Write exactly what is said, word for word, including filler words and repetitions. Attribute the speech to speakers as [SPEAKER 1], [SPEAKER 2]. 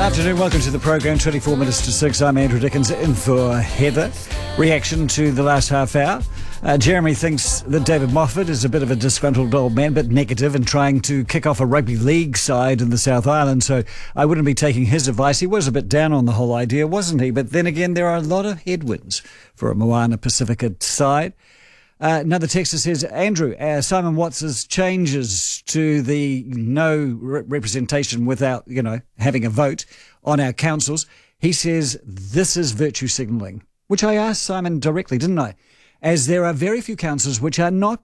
[SPEAKER 1] Afternoon, welcome to the program, twenty-four minutes to six. I'm Andrew Dickens, in for Heather. Reaction to the last half hour. Uh, Jeremy thinks that David Moffat is a bit of a disgruntled old man, but negative and trying to kick off a rugby league side in the South Island, so I wouldn't be taking his advice. He was a bit down on the whole idea, wasn't he? But then again, there are a lot of headwinds for a Moana Pacifica side. Uh, another texter says, Andrew, uh, Simon Watts' changes to the no re- representation without, you know, having a vote on our councils. He says this is virtue signalling, which I asked Simon directly, didn't I? As there are very few councils which are not